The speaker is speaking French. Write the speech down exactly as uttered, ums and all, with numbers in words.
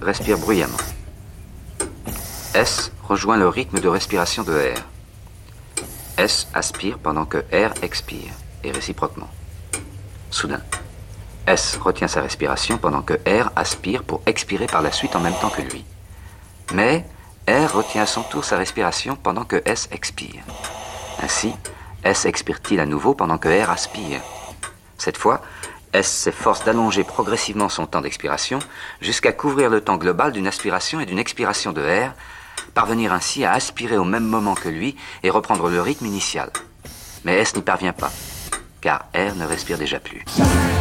respire bruyamment. S rejoint le rythme de respiration de R. S aspire pendant que R expire, et réciproquement. Soudain, S retient sa respiration pendant que R aspire pour expirer par la suite en même temps que lui. Mais R retient à son tour sa respiration pendant que S expire. Ainsi, S expire-t-il à nouveau pendant que R aspire. Cette fois, S s'efforce d'allonger progressivement son temps d'expiration jusqu'à couvrir le temps global d'une aspiration et d'une expiration de R, parvenir ainsi à aspirer au même moment que lui et reprendre le rythme initial. Mais S n'y parvient pas, car R ne respire déjà plus.